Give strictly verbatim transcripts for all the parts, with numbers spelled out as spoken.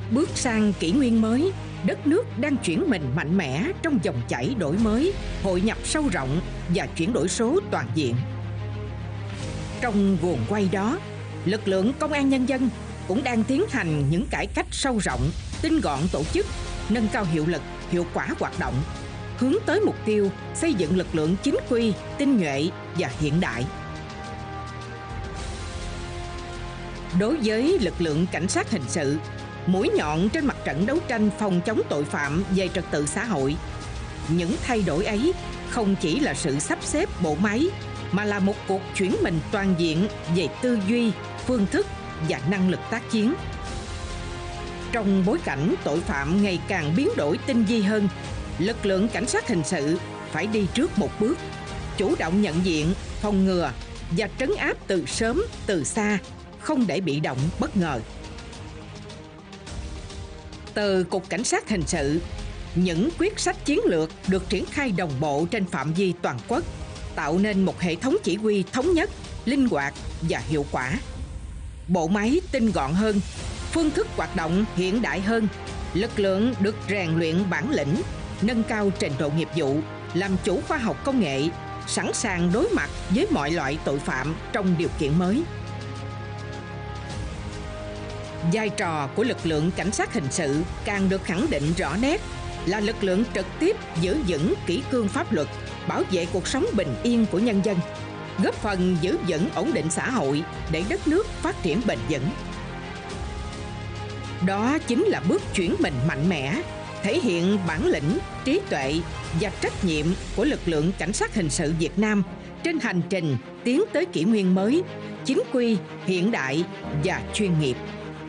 Bước sang kỷ nguyên mới, đất nước đang chuyển mình mạnh mẽ trong dòng chảy đổi mới, hội nhập sâu rộng và chuyển đổi số toàn diện. Trong guồng quay đó, lực lượng công an nhân dân cũng đang tiến hành những cải cách sâu rộng, tinh gọn tổ chức, nâng cao hiệu lực, hiệu quả hoạt động, hướng tới mục tiêu xây dựng lực lượng chính quy, tinh nhuệ và hiện đại. Đối với lực lượng cảnh sát hình sự, mũi nhọn trên mặt trận đấu tranh phòng chống tội phạm về trật tự xã hội, những thay đổi ấy không chỉ là sự sắp xếp bộ máy, mà là một cuộc chuyển mình toàn diện về tư duy, phương thức và năng lực tác chiến. Trong bối cảnh tội phạm ngày càng biến đổi tinh vi hơn, lực lượng cảnh sát hình sự phải đi trước một bước, chủ động nhận diện, phòng ngừa và trấn áp từ sớm, từ xa, không để bị động bất ngờ. Từ Cục Cảnh sát Hình sự, những quyết sách chiến lược được triển khai đồng bộ trên phạm vi toàn quốc, tạo nên một hệ thống chỉ huy thống nhất, linh hoạt và hiệu quả. Bộ máy tinh gọn hơn, phương thức hoạt động hiện đại hơn, lực lượng được rèn luyện bản lĩnh, nâng cao trình độ nghiệp vụ, làm chủ khoa học công nghệ, sẵn sàng đối mặt với mọi loại tội phạm trong điều kiện mới. Vai trò của lực lượng cảnh sát hình sự càng được khẳng định rõ nét, là lực lượng trực tiếp giữ vững kỷ cương pháp luật, bảo vệ cuộc sống bình yên của nhân dân, góp phần giữ vững ổn định xã hội để đất nước phát triển bền vững. Đó chính là bước chuyển mình mạnh mẽ, thể hiện bản lĩnh, trí tuệ và trách nhiệm của lực lượng cảnh sát hình sự Việt Nam trên hành trình tiến tới kỷ nguyên mới, chính quy, hiện đại và chuyên nghiệp.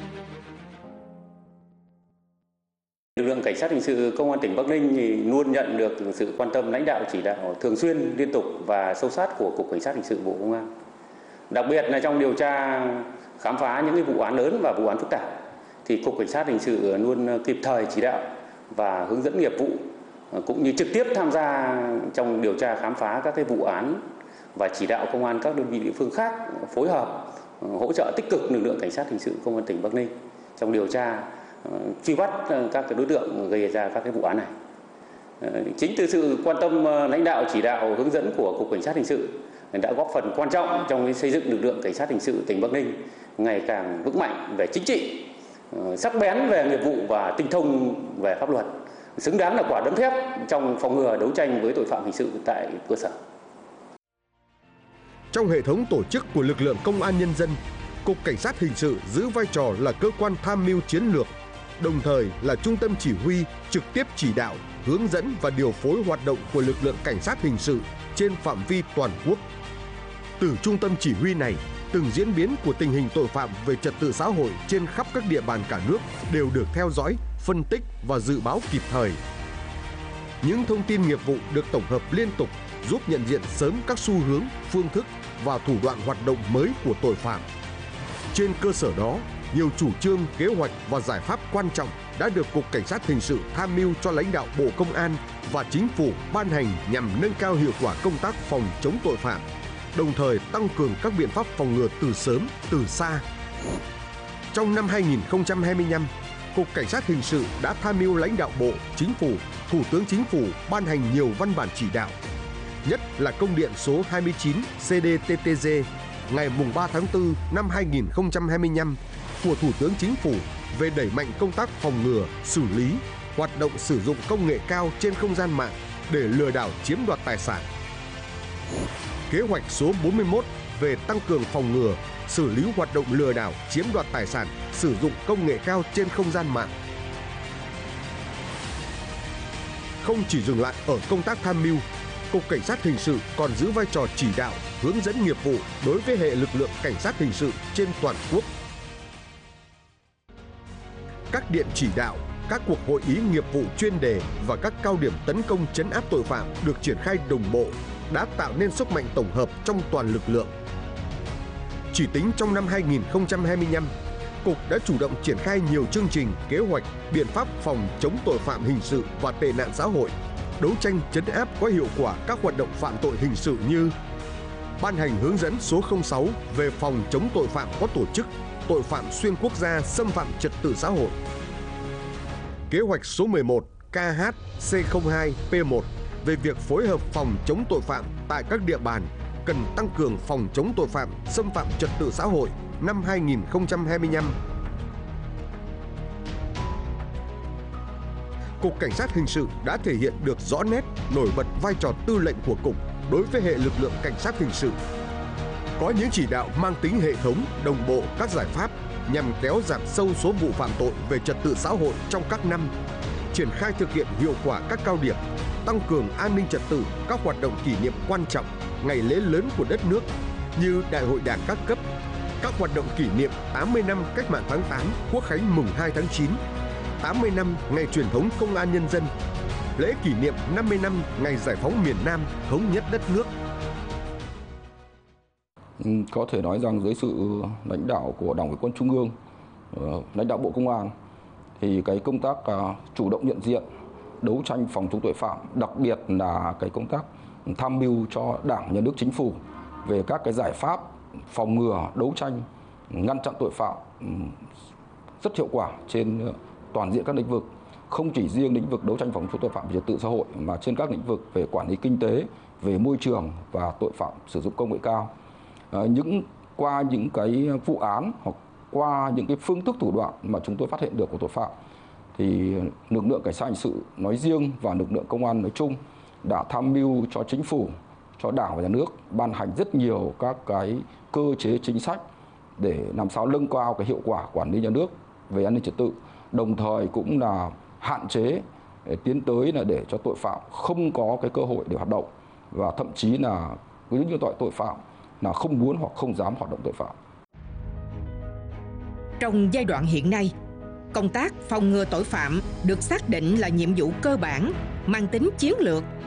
Lực lượng cảnh sát hình sự Công an tỉnh Bắc Ninh thì luôn nhận được sự quan tâm lãnh đạo chỉ đạo thường xuyên, liên tục và sâu sát của Cục Cảnh sát hình sự Bộ Công an. Đặc biệt là trong điều tra khám phá những cái vụ án lớn và vụ án phức tạp thì Cục Cảnh sát hình sự luôn kịp thời chỉ đạo và hướng dẫn nghiệp vụ, cũng như trực tiếp tham gia trong điều tra khám phá các cái vụ án và chỉ đạo công an các đơn vị địa phương khác phối hợp hỗ trợ tích cực lực lượng cảnh sát hình sự Công an tỉnh Bắc Ninh trong điều tra truy bắt các cái đối tượng gây ra các cái vụ án này. Chính từ sự quan tâm lãnh đạo chỉ đạo hướng dẫn của Cục Cảnh sát hình sự đã góp phần quan trọng trong cái xây dựng lực lượng cảnh sát hình sự tỉnh Bắc Ninh ngày càng vững mạnh về chính trị, sắc bén về nghiệp vụ và tinh thông về pháp luật, xứng đáng là quả đấm thép trong phòng ngừa đấu tranh với tội phạm hình sự tại cơ sở. Trong hệ thống tổ chức của lực lượng công an nhân dân, Cục Cảnh sát hình sự giữ vai trò là cơ quan tham mưu chiến lược, đồng thời là trung tâm chỉ huy trực tiếp chỉ đạo, hướng dẫn và điều phối hoạt động của lực lượng cảnh sát hình sự trên phạm vi toàn quốc. Từ trung tâm chỉ huy này, từng diễn biến của tình hình tội phạm về trật tự xã hội trên khắp các địa bàn cả nước đều được theo dõi, phân tích và dự báo kịp thời. Những thông tin nghiệp vụ được tổng hợp liên tục giúp nhận diện sớm các xu hướng, phương thức và thủ đoạn hoạt động mới của tội phạm. Trên cơ sở đó, nhiều chủ trương, kế hoạch và giải pháp quan trọng đã được Cục Cảnh sát hình sự tham mưu cho lãnh đạo Bộ Công an và Chính phủ ban hành nhằm nâng cao hiệu quả công tác phòng chống tội phạm, đồng thời tăng cường các biện pháp phòng ngừa từ sớm, từ xa. Trong năm hai nghìn không trăm hai mươi lăm, Cục Cảnh sát hình sự đã tham mưu lãnh đạo Bộ, Chính phủ, Thủ tướng Chính phủ ban hành nhiều văn bản chỉ đạo, nhất là công điện số hai mươi chín C D T T G ngày ba tháng tư năm hai nghìn không trăm hai mươi lăm của Thủ tướng Chính phủ về đẩy mạnh công tác phòng ngừa, xử lý, hoạt động sử dụng công nghệ cao trên không gian mạng để lừa đảo chiếm đoạt tài sản. Kế hoạch số bốn mươi mốt về tăng cường phòng ngừa, xử lý hoạt động lừa đảo chiếm đoạt tài sản sử dụng công nghệ cao trên không gian mạng. Không chỉ dừng lại ở công tác tham mưu, Cục Cảnh sát hình sự còn giữ vai trò chỉ đạo, hướng dẫn nghiệp vụ đối với hệ lực lượng cảnh sát hình sự trên toàn quốc. Các điện chỉ đạo, các cuộc hội ý nghiệp vụ chuyên đề và các cao điểm tấn công trấn áp tội phạm được triển khai đồng bộ đã tạo nên sức mạnh tổng hợp trong toàn lực lượng. Chỉ tính trong năm hai nghìn không trăm hai mươi lăm, Cục đã chủ động triển khai nhiều chương trình, kế hoạch, biện pháp phòng chống tội phạm hình sự và tệ nạn xã hội, đấu tranh trấn áp có hiệu quả các hoạt động phạm tội hình sự như ban hành hướng dẫn số không sáu về phòng chống tội phạm có tổ chức, tội phạm xuyên quốc gia xâm phạm trật tự xã hội, Kế hoạch số mười một K H C không hai P một về việc phối hợp phòng chống tội phạm tại các địa bàn cần tăng cường phòng chống tội phạm xâm phạm trật tự xã hội năm hai nghìn không trăm hai mươi lăm. Cục Cảnh sát Hình sự đã thể hiện được rõ nét nổi bật vai trò tư lệnh của Cục đối với hệ lực lượng cảnh sát hình sự. Có những chỉ đạo mang tính hệ thống, đồng bộ các giải pháp nhằm kéo giảm sâu số vụ phạm tội về trật tự xã hội trong các năm, triển khai thực hiện hiệu quả các cao điểm, tăng cường an ninh trật tự, các hoạt động kỷ niệm quan trọng, ngày lễ lớn của đất nước như Đại hội Đảng các cấp, các hoạt động kỷ niệm tám mươi năm Cách mạng tháng tám, Quốc khánh mùng hai tháng chín, tám mươi năm ngày truyền thống Công an Nhân dân, lễ kỷ niệm năm mươi năm ngày giải phóng miền Nam, thống nhất đất nước. Có thể nói rằng dưới sự lãnh đạo của Đảng ủy Công an Trung ương, lãnh đạo Bộ Công an, thì cái công tác chủ động nhận diện, đấu tranh phòng chống tội phạm, đặc biệt là cái công tác tham mưu cho Đảng, Nhà nước, Chính phủ về các cái giải pháp phòng ngừa, đấu tranh, ngăn chặn tội phạm rất hiệu quả trên toàn diện các lĩnh vực, không chỉ riêng lĩnh vực đấu tranh phòng chống tội phạm về trật tự xã hội mà trên các lĩnh vực về quản lý kinh tế, về môi trường và tội phạm sử dụng công nghệ cao. À, những qua những cái vụ án hoặc qua những cái phương thức thủ đoạn mà chúng tôi phát hiện được của tội phạm, thì lực lượng cảnh sát hình sự nói riêng và lực lượng công an nói chung đã tham mưu cho Chính phủ, cho Đảng và Nhà nước ban hành rất nhiều các cái cơ chế chính sách để làm sao nâng cao cái hiệu quả quản lý nhà nước về an ninh trật tự, đồng thời cũng là hạn chế để tiến tới là để cho tội phạm không có cái cơ hội để hoạt động, và thậm chí là với những loại tội phạm là không muốn hoặc không dám hoạt động tội phạm. Trong giai đoạn hiện nay, công tác phòng ngừa tội phạm được xác định là nhiệm vụ cơ bản, mang tính chiến lược